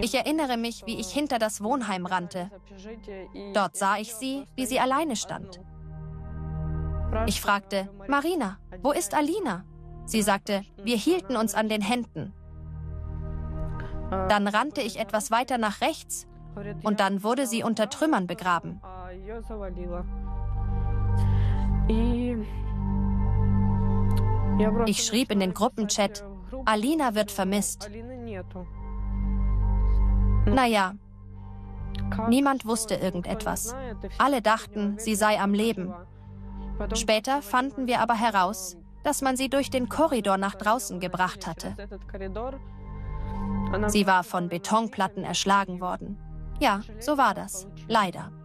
Ich erinnere mich, wie ich hinter das Wohnheim rannte. Dort sah ich sie, wie sie alleine stand. Ich fragte, Marina, wo ist Alina? Sie sagte, wir hielten uns an den Händen. Dann rannte ich etwas weiter nach rechts und dann wurde sie unter Trümmern begraben. Ich schrieb in den Gruppenchat, Alina wird vermisst. Naja, niemand wusste irgendetwas. Alle dachten, sie sei am Leben. Später fanden wir aber heraus, dass man sie durch den Korridor nach draußen gebracht hatte. Sie war von Betonplatten erschlagen worden. Ja, so war das. Leider.